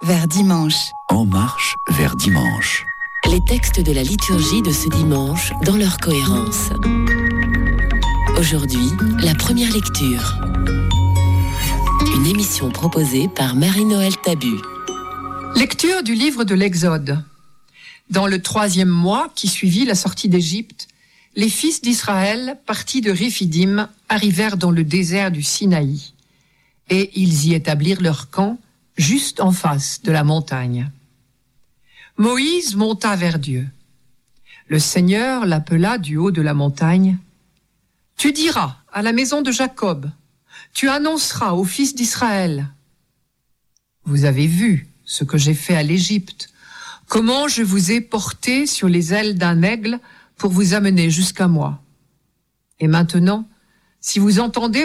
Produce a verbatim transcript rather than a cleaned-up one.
vers dimanche. En marche vers dimanche. Les textes de la liturgie de ce dimanche dans leur cohérence. Aujourd'hui, la première lecture. Une émission proposée par Marie-Noël Tabu. Lecture du livre de l'Exode. Dans le troisième mois qui suivit la sortie d'Égypte, les fils d'Israël, partis de Réphidim, arrivèrent dans le désert du Sinaï, et ils y établirent leur camp juste en face de la montagne. Moïse monta vers Dieu. Le Seigneur l'appela du haut de la montagne. « Tu diras à la maison de Jacob, tu annonceras aux fils d'Israël. Vous avez vu ce que j'ai fait à l'Égypte, comment je vous ai porté sur les ailes d'un aigle pour vous amener jusqu'à moi. Et maintenant, si vous entendez